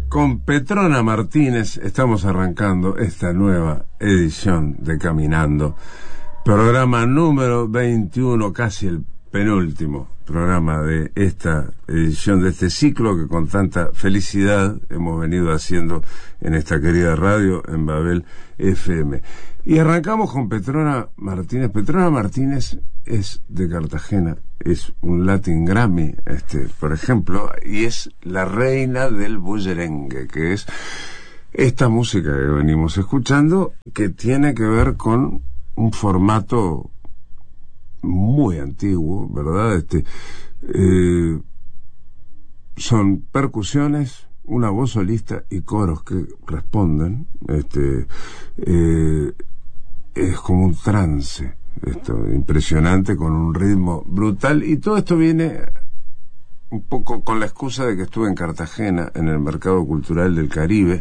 Con Petrona Martínez estamos arrancando esta nueva edición de Caminando, programa número 21, casi el penúltimo programa de esta edición, de este ciclo que con tanta felicidad hemos venido haciendo en esta querida radio, en Babel FM. Y arrancamos con Petrona Martínez. Petrona Martínez es de Cartagena, es un Latin Grammy, por ejemplo, y es la reina del bullerengue, que es esta música que venimos escuchando, que tiene que ver con un formato muy antiguo, ¿verdad? Son percusiones, una voz solista y coros que responden. Es como un trance, impresionante, con un ritmo brutal, y todo esto viene un poco con la excusa de que estuve en Cartagena, en el Mercado Cultural del Caribe.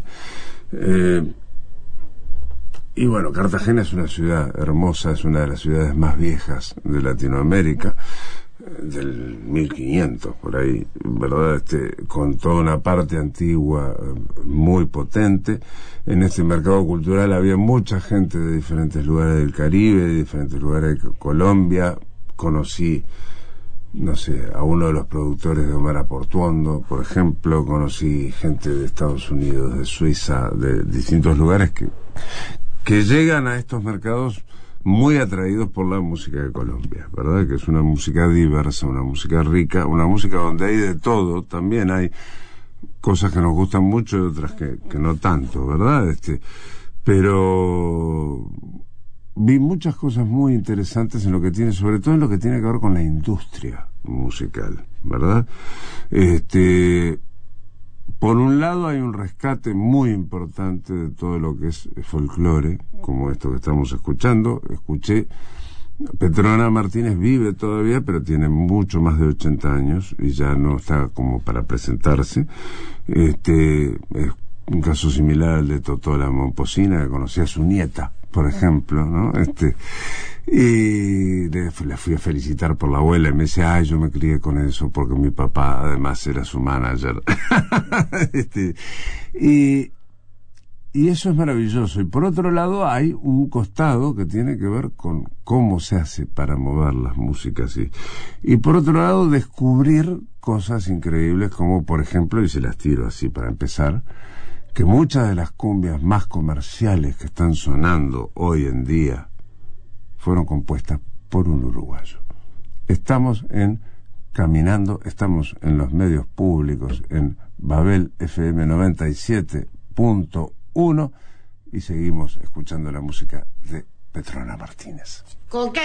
Y bueno, Cartagena es una ciudad hermosa, es una de las ciudades más viejas de Latinoamérica, del 1500 por ahí, ¿verdad? Con toda una parte antigua muy potente. En este mercado cultural había mucha gente de diferentes lugares del Caribe, de diferentes lugares de Colombia. Conocí, no sé, a uno de los productores de Omar Aportuondo, por ejemplo. Conocí gente de Estados Unidos, de Suiza, de distintos lugares que llegan a estos mercados muy atraídos por la música de Colombia, ¿verdad? Que es una música diversa, una música rica, una música donde hay de todo. También hay cosas que nos gustan mucho y otras que no tanto, ¿verdad? Pero vi muchas cosas muy interesantes en lo que tiene, sobre todo en lo que tiene que ver con la industria musical, ¿verdad? Por un lado hay un rescate muy importante de todo lo que es folclore, como esto que estamos escuchando. Petrona Martínez vive todavía, pero tiene mucho más de 80 años y ya no está como para presentarse. Es un caso similar al de Totó la Momposina, que conocía a su nieta, por ejemplo, ¿no? Y la fui a felicitar por la abuela y me dice, yo me crié con eso porque mi papá además era su manager. Y eso es maravilloso. Y por otro lado hay un costado que tiene que ver con cómo se hace para mover las músicas, y por otro lado descubrir cosas increíbles, como por ejemplo, y se las tiro así para empezar, que muchas de las cumbias más comerciales que están sonando hoy en día fueron compuestas por un uruguayo. Estamos Caminando, estamos en los medios públicos, en Babel FM 97.1, y seguimos escuchando la música de Petrona Martínez. ¿Con qué